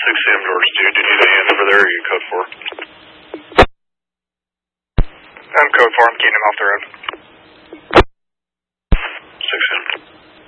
6 a.m. doors. Do you need a hand over there, or are you code 4? I'm code 4. I'm getting him off the road.